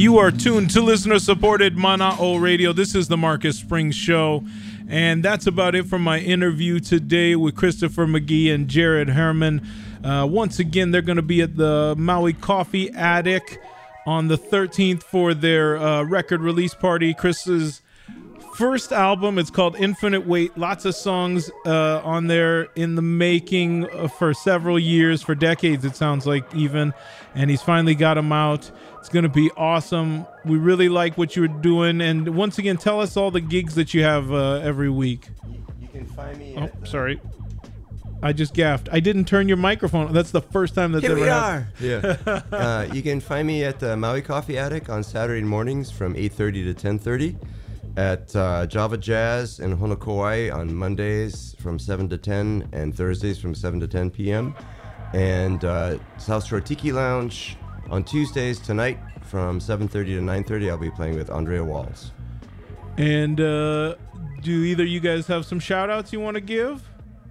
You are tuned to listener-supported Mana'o Radio. This is the Marcus Springs Show, and that's about it for my interview today with Christopher McGee and Jared Herman. Once again, they're going to be at the Maui Coffee Attic on the 13th for their record release party. Chris's first album, it's called Infinite Weight. Lots of songs on there in the making for several years, for decades it sounds like even, and he's finally got them out. It's going to be awesome. We really like what you're doing, and once again, tell us all the gigs that you have every week. You can find me at sorry. I just gaffed. I didn't turn your microphone. That's the first time that's ever happened. Yeah. You can find me at the Maui Coffee Attic on Saturday mornings from 8:30 to 10:30. At Java Jazz in Honokowai on Mondays from 7 to 10 and Thursdays from 7 to 10 p.m. And South Shore Tiki Lounge on Tuesdays tonight from 7:30 to 9:30. I'll be playing with Andrea Walls. And do either you guys have some shout outs you want to give?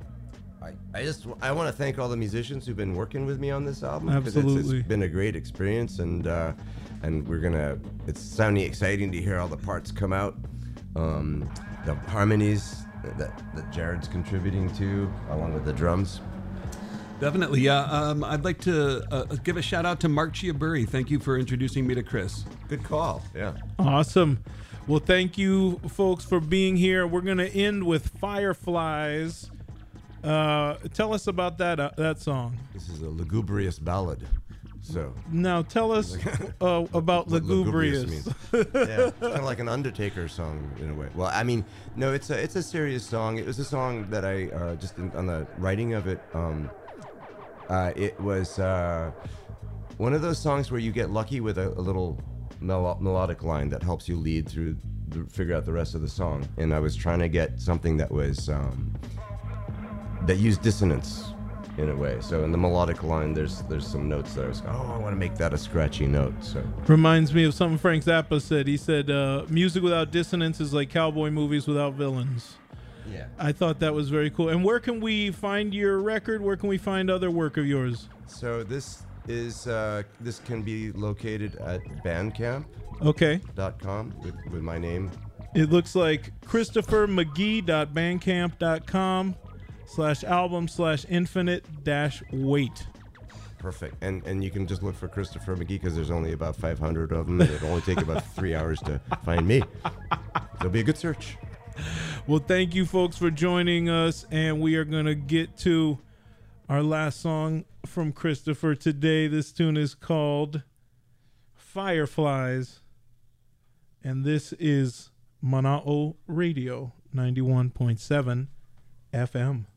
I want to thank all the musicians who've been working with me on this album. Absolutely. It's been a great experience, and it's sounding exciting to hear all the parts come out. The harmonies that Jared's contributing to, along with the drums. Definitely, yeah. I'd like to give a shout out to Mark Chiaburi. Thank you for introducing me to Chris. Good call, yeah. Awesome. Well, thank you, folks, for being here. We're going to end with Fireflies. Tell us about that song. This is a lugubrious ballad. So now tell us about lugubrious. Means. Yeah, it's kind of like an Undertaker song in a way. Well, I mean, no, it's a serious song. It was a song that I on the writing of it. It was one of those songs where you get lucky with a little melodic line that helps you lead through, figure out the rest of the song. And I was trying to get something that was that used dissonance in a way. So in the melodic line, there's some notes there. I was I want to make that a scratchy note. So reminds me of something Frank Zappa said. He said, music without dissonance is like cowboy movies without villains. Yeah. I thought that was very cool. And where can we find your record? Where can we find other work of yours? So this can be located at bandcamp.com with my name. It looks like ChristopherMcGee.bandcamp.com/album/infinite-weight. Perfect. And you can just look for Christopher McGee because there's only about 500 of them. It'll only take about 3 hours to find me. It'll be a good search. Well, thank you, folks, for joining us. And we are going to get to our last song from Christopher today. This tune is called Fireflies. And this is Mana'o Radio 91.7 FM.